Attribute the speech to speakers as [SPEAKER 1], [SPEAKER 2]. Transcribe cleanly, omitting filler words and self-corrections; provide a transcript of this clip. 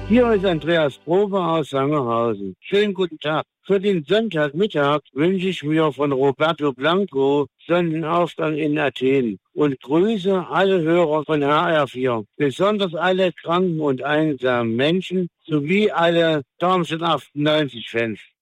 [SPEAKER 1] Hier ist Andreas Probe aus Sangerhausen. Schönen guten Tag. Für den Sonntagmittag wünsche ich mir von Roberto Blanco Sonnenaufgang in Athen und grüße alle Hörer von HR4, besonders alle kranken und einsamen Menschen sowie alle Darmstadt 98-Fans.